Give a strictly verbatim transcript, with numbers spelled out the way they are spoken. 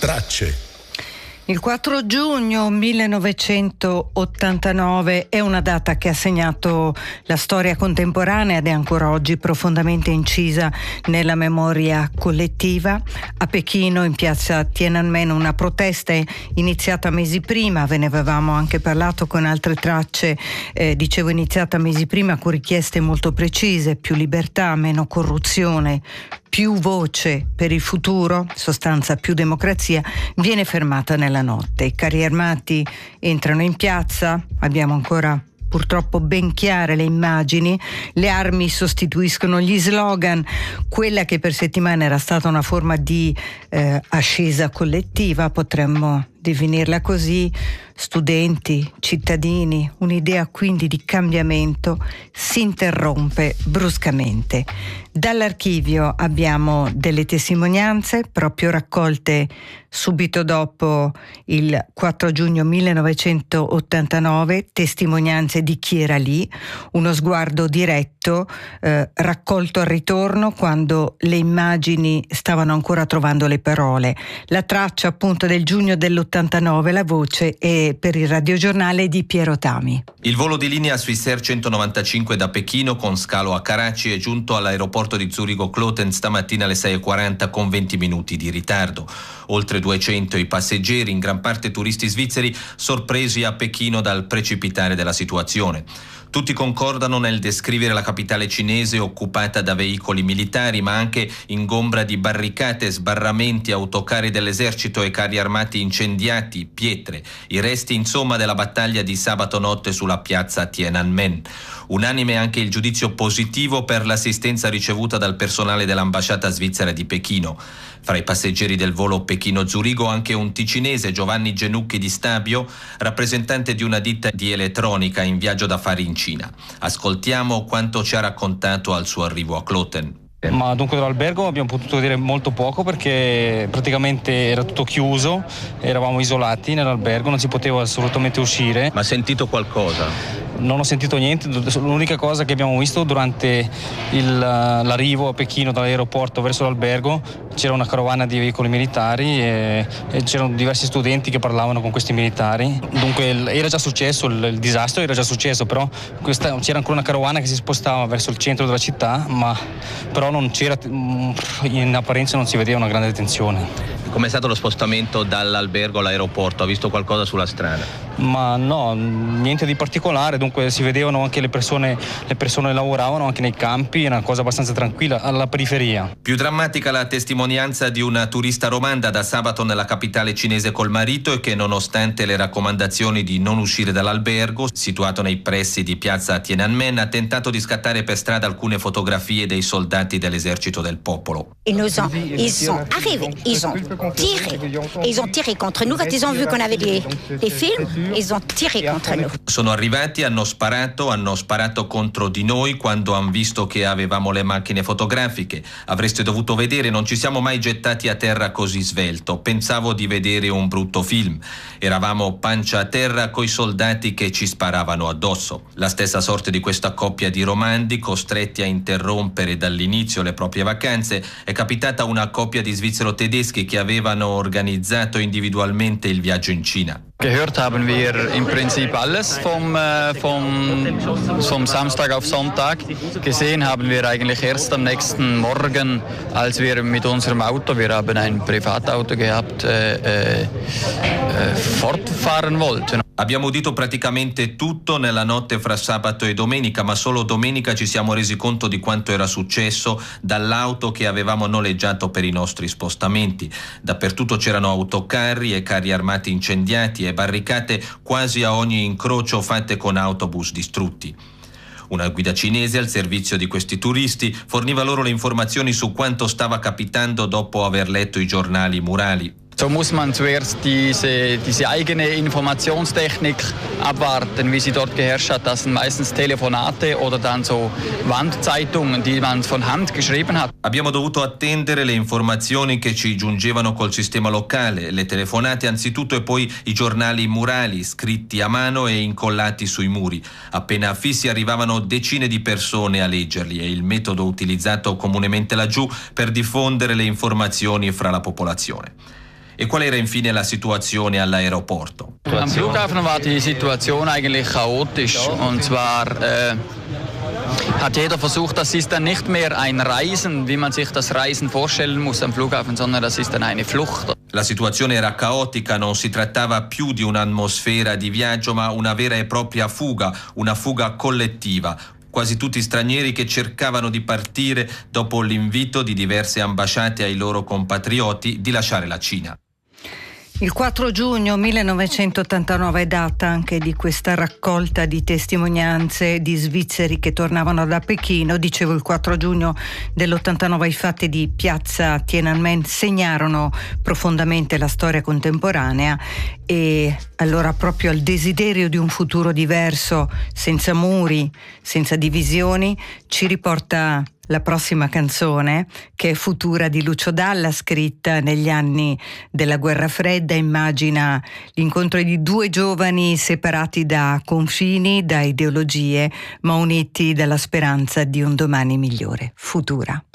Tracce. Il quattro giugno millenovecentottantanove è una data che ha segnato la storia contemporanea ed è ancora oggi profondamente incisa nella memoria collettiva. A Pechino, in piazza Tiananmen, una protesta iniziata mesi prima, ve ne avevamo anche parlato con altre tracce, eh, dicevo iniziata mesi prima con richieste molto precise: più libertà, meno corruzione, più voce per il futuro, sostanza più democrazia, viene fermata nella notte. I carri armati entrano in piazza, abbiamo ancora purtroppo ben chiare le immagini, le armi sostituiscono gli slogan, quella che per settimane era stata una forma di eh, ascesa collettiva, potremmo definirla così, studenti, cittadini, un'idea quindi di cambiamento si interrompe bruscamente. Dall'archivio abbiamo delle testimonianze proprio raccolte subito dopo il quattro giugno millenovecentottantanove, testimonianze di chi era lì, uno sguardo diretto eh, raccolto al ritorno quando le immagini stavano ancora trovando le parole. La traccia appunto del giugno dell'ottantanove, la voce è per il radiogiornale di Piero Tami. Il volo di linea Swissair centonovantacinque da Pechino con scalo a Karachi è giunto all'aeroporto di Zurigo-Kloten stamattina alle sei e quaranta con venti minuti di ritardo. Oltre duecento i passeggeri, in gran parte turisti svizzeri, sorpresi a Pechino dal precipitare della situazione. Tutti concordano nel descrivere la capitale cinese occupata da veicoli militari, ma anche ingombra di barricate, sbarramenti, autocarri dell'esercito e carri armati incendiati, pietre, i resti insomma della battaglia di sabato notte sulla piazza Tiananmen. Unanime anche il giudizio positivo per l'assistenza ricevuta dal personale dell'ambasciata svizzera di Pechino. Fra i passeggeri del volo Pechino-Zurigo anche un ticinese, Giovanni Genucchi di Stabio, rappresentante di una ditta di elettronica in viaggio d'affari in Cina. Ascoltiamo quanto ci ha raccontato al suo arrivo a Kloten. Ma dunque dall'albergo abbiamo potuto vedere molto poco perché praticamente era tutto chiuso, eravamo isolati nell'albergo, non si poteva assolutamente uscire. Ma ha sentito qualcosa? Non ho sentito niente, l'unica cosa che abbiamo visto durante il, l'arrivo a Pechino dall'aeroporto verso l'albergo, c'era una carovana di veicoli militari e, e c'erano diversi studenti che parlavano con questi militari. Dunque era già successo, il, il disastro era già successo, però questa, c'era ancora una carovana che si spostava verso il centro della città, ma però non c'era, in apparenza non si vedeva una grande tensione. Com'è stato lo spostamento dall'albergo all'aeroporto? Ha visto qualcosa sulla strada? Ma no, niente di particolare, dunque si vedevano anche le persone, le persone lavoravano anche nei campi, era una cosa abbastanza tranquilla, alla periferia. Più drammatica la testimonianza di una turista romanda da sabato nella capitale cinese col marito e che, nonostante le raccomandazioni di non uscire dall'albergo, situato nei pressi di piazza Tiananmen, ha tentato di scattare per strada alcune fotografie dei soldati dell'esercito del popolo. Ils nous ont, ils sont arrivés, ils ont tiré, ils ont tiré contre nous quand ils ont vu qu'on avait des, des films, ils ont tiré contre nous. Sono arrivati, hanno sparato, hanno sparato contro di noi quando hanno visto che avevamo le macchine fotografiche. Avreste dovuto vedere, non ci siamo mai gettati a terra così svelto. Pensavo di vedere un brutto film. Eravamo pancia a terra coi soldati che ci sparavano addosso. La stessa sorte di questa coppia di romandi costretti a interrompere dall'inizio le proprie vacanze è capitata a una coppia di svizzero-tedeschi che avevano organizzato individualmente il viaggio in Cina. Gehört haben wir im Prinzip alles vom, äh, vom, vom Samstag auf Sonntag. Gesehen haben wir eigentlich erst am nächsten Morgen, als wir mit unserem Auto, wir haben ein Privatauto gehabt, äh, äh, fortfahren wollten. Abbiamo udito praticamente tutto nella notte fra sabato e domenica, ma solo domenica ci siamo resi conto di quanto era successo dall'auto che avevamo noleggiato per i nostri spostamenti. Dappertutto c'erano autocarri e carri armati incendiati e barricate quasi a ogni incrocio fatte con autobus distrutti. Una guida cinese al servizio di questi turisti forniva loro le informazioni su quanto stava capitando dopo aver letto i giornali murali. So muss man zuerst diese, diese eigene Informationstechnik abwarten, wie sie dort geherrscht hat. Das sind meistens Telefonate oder dann so Wandzeitungen, die man von Hand geschrieben hat. Abbiamo dovuto attendere le informazioni che ci giungevano col sistema locale, le telefonate anzitutto e poi i giornali murali scritti a mano e incollati sui muri. Appena affissi arrivavano decine di persone a leggerli, è il metodo utilizzato comunemente laggiù per diffondere le informazioni fra la popolazione. E qual era infine la situazione all'aeroporto? Am Flughafen war die Situation eigentlich chaotisch. Und zwar äh, hat jeder versucht, das ist dann nicht mehr ein Reisen, wie man sich das Reisen vorstellen muss am Flughafen, sondern das ist dann eine Flucht. La situazione era caotica, non si trattava più di un'atmosfera di viaggio, ma una vera e propria fuga, una fuga collettiva. Quasi tutti stranieri che cercavano di partire dopo l'invito di diverse ambasciate ai loro compatrioti di lasciare la Cina. Il quattro giugno millenovecentottantanove è data anche di questa raccolta di testimonianze di svizzeri che tornavano da Pechino. Dicevo, il quattro giugno dell'ottantanove i fatti di piazza Tiananmen segnarono profondamente la storia contemporanea, e allora proprio al desiderio di un futuro diverso, senza muri, senza divisioni, ci riporta la prossima canzone, che è Futura di Lucio Dalla, scritta negli anni della Guerra Fredda. Immagina l'incontro di due giovani separati da confini, da ideologie, ma uniti dalla speranza di un domani migliore. Futura.